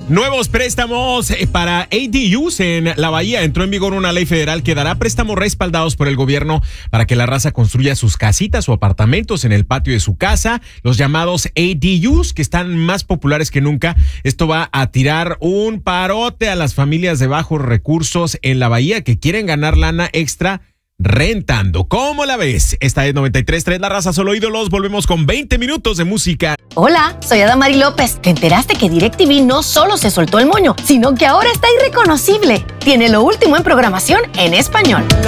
Nuevos préstamos para ADUs en la Bahía. Entró en vigor una ley federal que dará préstamos respaldados por el gobierno para que la raza construya sus casitas o apartamentos en el patio de su casa, los llamados ADUs, que están más populares que nunca. Esto va a tirar un parote a las familias de bajos recursos en la Bahía que quieren ganar lana extra rentando. ¿Cómo la ves? Esta es 93.3 La Raza, solo ídolos. Volvemos con 20 minutos de música. Hola, soy Adamari López. ¿Te enteraste que DirecTV no solo se soltó el moño, sino que ahora está irreconocible? Tiene lo último en programación en español.